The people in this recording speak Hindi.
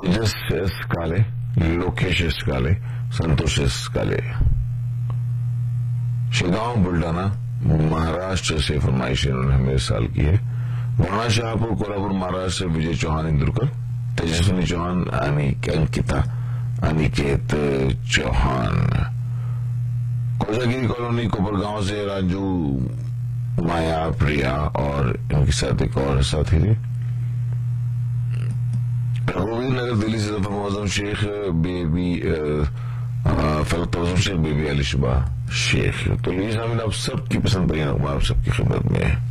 ओजस एस काले, लोकेश एस काले, संतोष एस काले। शेगांव बुल्डाना महाराष्ट्र से फरमाइश इन्होंने हमें इरसाल की है। राणा शाहपुर कोल्हापुर महाराष्ट्र से विजय चौहान इंदुरकर, तेजस्विनी चौहान, अंकिता अनिकेत चौहान। कोजागिरी कॉलोनी कोपरगांव से राजू, माया, प्रिया और इनके साथ एक और साथी थे। रघुवीर नगर दिल्ली से जफर मोहम्मद शेख, बेबी फलक शेख, बेबी अली शुबा शेख। तो ये शामिल आप सबकी पसंद पर आप सबकी खिदमत में है।